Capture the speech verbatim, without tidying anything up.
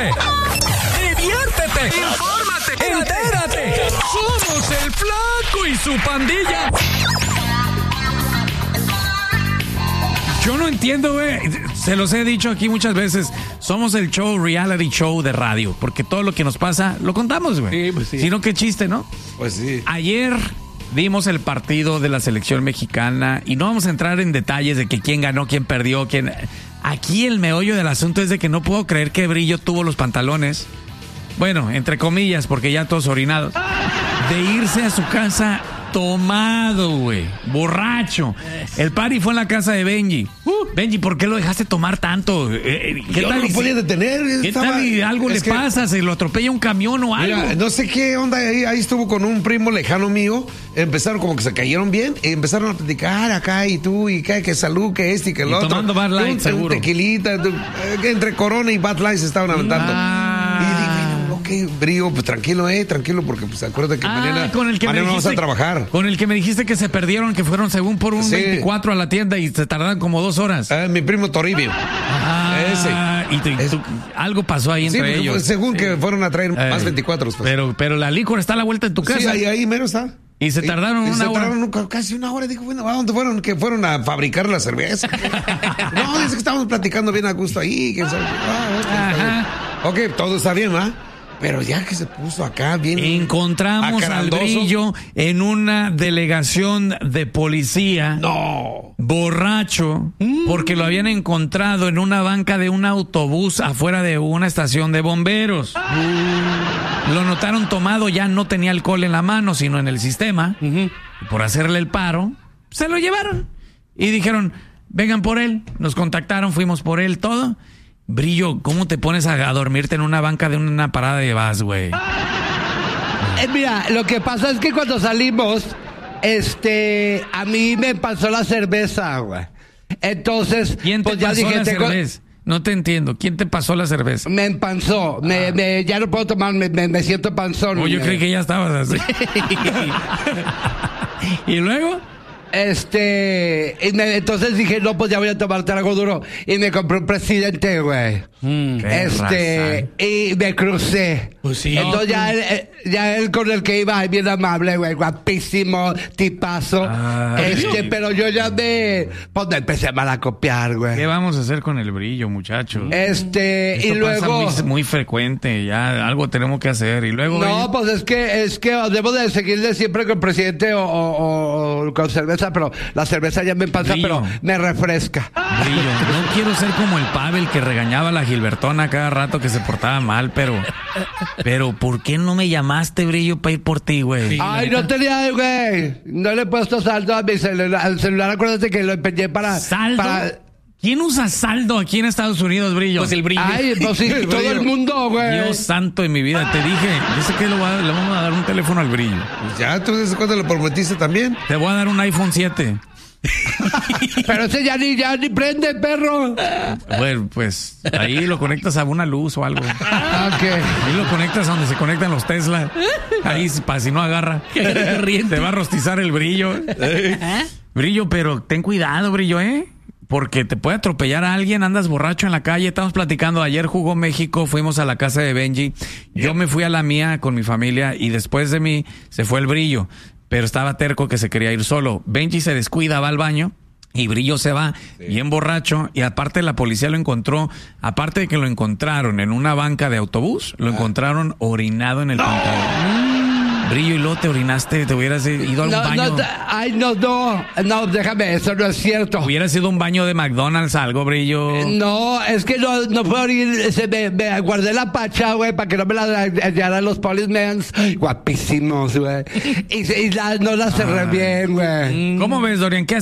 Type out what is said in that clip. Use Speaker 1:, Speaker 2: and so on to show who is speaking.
Speaker 1: diviértete, infórmate, entérate. Somos el Flaco y su pandilla. Yo no entiendo, güey. Se los he dicho aquí muchas veces. Somos el show, reality show de radio. Porque todo lo que nos pasa, lo contamos, güey.
Speaker 2: Sí, pues sí.
Speaker 1: Si no, qué chiste, ¿no?
Speaker 2: Pues sí.
Speaker 1: Ayer vimos el partido de la selección mexicana y no vamos a entrar en detalles de que quién ganó, quién perdió, quién... Aquí el meollo del asunto es de que no puedo creer que Brillo tuvo los pantalones, bueno, entre comillas, porque ya todos orinados, de irse a su casa tomado, güey, borracho. El party fue en la casa de Benji. Uh, Benji, ¿por qué lo dejaste tomar tanto? Eh, ¿Qué
Speaker 2: Yo
Speaker 1: tal?
Speaker 2: no lo podía detener.
Speaker 1: ¿Qué
Speaker 2: estaba...
Speaker 1: tal y algo
Speaker 2: es
Speaker 1: le
Speaker 2: que...
Speaker 1: pasa? ¿Se lo atropella un camión o algo?
Speaker 2: Mira, no sé qué onda. Ahí, ahí estuvo con un primo lejano mío. Empezaron como que se cayeron bien. Y empezaron a platicar acá y tú y que, que salud, que este y que el
Speaker 1: y
Speaker 2: otro.
Speaker 1: Tomando Bud Light,
Speaker 2: un,
Speaker 1: seguro.
Speaker 2: Un tequilita. Tu, entre Corona y Bud Light se estaban aventando.
Speaker 1: Ah.
Speaker 2: Y dije, ok, Brillo, pues tranquilo, eh, tranquilo, porque pues acuérdate que
Speaker 1: Ah,
Speaker 2: mañana,
Speaker 1: con el que
Speaker 2: mañana
Speaker 1: me
Speaker 2: vamos
Speaker 1: dijiste,
Speaker 2: a trabajar.
Speaker 1: Con el que me dijiste que se perdieron, que fueron según por un
Speaker 2: Sí.
Speaker 1: veinticuatro a la tienda y se tardaron como dos horas.
Speaker 2: Ah, mi primo Toribio.
Speaker 1: Ah,
Speaker 2: Ese.
Speaker 1: Y te-
Speaker 2: Es-
Speaker 1: tú- algo pasó ahí
Speaker 2: Sí,
Speaker 1: entre
Speaker 2: porque,
Speaker 1: ellos.
Speaker 2: pues, según
Speaker 1: Sí.
Speaker 2: que fueron a traer
Speaker 1: Eh,
Speaker 2: más veinticuatro. Pues.
Speaker 1: Pero, pero la licor está a la vuelta de tu casa.
Speaker 2: Sí, ahí, ahí mero está.
Speaker 1: Y se tardaron
Speaker 2: y,
Speaker 1: una
Speaker 2: se
Speaker 1: hora.
Speaker 2: tardaron un- casi una hora. Dijo, bueno, ¿a dónde fueron? Que fueron a fabricar la cerveza. No, dice que estábamos platicando bien a gusto ahí. Que sabe- ah, ok, está bien. Ok, todo está bien, ¿va? Pero ya que se puso acá bien.
Speaker 1: Encontramos al
Speaker 2: acarandoso.
Speaker 1: Brillo en una delegación de policía.
Speaker 2: No.
Speaker 1: Borracho, porque lo habían encontrado en una banca de un autobús afuera de una estación de bomberos. Lo notaron tomado, ya no tenía alcohol en la mano, sino en el sistema. Y por hacerle el paro, se lo llevaron. Y dijeron, vengan por él. Nos contactaron, fuimos por él, todo. Brillo, ¿cómo te pones a, a dormirte en una banca de una parada de bus, güey?
Speaker 3: Eh, mira, lo que pasa es que cuando salimos, este, a mí me pasó la cerveza, güey. Entonces,
Speaker 1: ¿Quién te
Speaker 3: pues ya
Speaker 1: pasó
Speaker 3: dije,
Speaker 1: la
Speaker 3: tengo-
Speaker 1: cerveza? No te entiendo. ¿Quién te pasó la cerveza?
Speaker 3: me empanzó, me, me- ya no puedo tomar, me, me- me siento panzón.
Speaker 1: Oh, yo
Speaker 3: güey.
Speaker 1: creí que ya estabas así. ¿Y luego?
Speaker 3: Este, y me- entonces dije, no, pues ya voy a tomar trago duro. Y me compré un presidente, güey.
Speaker 1: Qué
Speaker 3: Este, y me crucé.
Speaker 1: Pues sí.
Speaker 3: Entonces ya él, eh, ya él con el que iba, bien amable, güey, guapísimo, tipazo.
Speaker 1: Ah,
Speaker 3: este,
Speaker 1: sí.
Speaker 3: pero yo ya me, pues me empecé a malacopiar,
Speaker 1: ¿Qué
Speaker 3: güey.
Speaker 1: vamos a hacer con el Brillo, muchacho?
Speaker 3: Este,
Speaker 1: Esto
Speaker 3: y
Speaker 1: pasa
Speaker 3: luego.
Speaker 1: muy, muy frecuente, ya algo tenemos que hacer. Y luego...
Speaker 3: No,
Speaker 1: Brillo,
Speaker 3: pues es que, es que debo de seguirle siempre con el presidente o, o- o con cerveza, pero la cerveza ya me pasa,
Speaker 1: Brillo.
Speaker 3: pero me refresca.
Speaker 1: Brillo, no quiero ser como el Pavel que regañaba a la Gilbertona cada rato que se portaba mal, pero... Pero, ¿por qué no me llamaste, Brillo, para ir por ti, güey?
Speaker 3: Ay, no tenía, güey. No le he puesto saldo a mi celular. Al celular, acuérdate que lo empeñé para.
Speaker 1: ¿Saldo?
Speaker 3: para-
Speaker 1: ¿Quién usa saldo aquí en Estados Unidos, Brillo?
Speaker 4: Pues el Brillo.
Speaker 3: Ay, pues sí,
Speaker 2: El
Speaker 3: todo
Speaker 2: Brillo.
Speaker 3: el mundo, güey.
Speaker 1: Dios santo de mi vida, te dije, yo sé que le, voy a- le vamos a dar un teléfono al Brillo.
Speaker 2: Pues ya, tú desde cuándo le prometiste también.
Speaker 1: Te voy a dar un iPhone siete.
Speaker 3: Pero ese ya ni, ya ni prende, perro.
Speaker 1: Bueno, pues ahí lo conectas a una luz o algo.
Speaker 3: Ok.
Speaker 1: Ahí lo conectas a donde se conectan los Tesla. Ahí, para si no agarra. Te va a rostizar el Brillo. Brillo, pero ten cuidado, Brillo, ¿eh? Porque te puede atropellar a alguien, andas borracho en la calle. Estamos platicando, ayer jugó México, fuimos a la casa de Benji. Yo me fui a la mía con mi familia y después de mí se fue el Brillo. Pero estaba terco que se quería ir solo. Benji se descuida, va al baño y Brillo se va bien borracho. Y aparte la policía lo encontró, aparte de que lo encontraron en una banca de autobús, lo encontraron orinado en el pantalón. Brillo, y luego te orinaste, te hubieras ido a un
Speaker 3: No,
Speaker 1: baño.
Speaker 3: no, ay, no, no. No, déjame, eso no es cierto.
Speaker 1: Hubiera sido un baño de McDonald's, algo, Brillo.
Speaker 3: No, es que no, no fue orir, se me, me guardé la pacha, güey, para que no me la hallaran los policemen. Guapísimos, güey. Y, se- y la- no la cerré bien, güey.
Speaker 1: ¿Cómo ves, Dorian? ¿Qué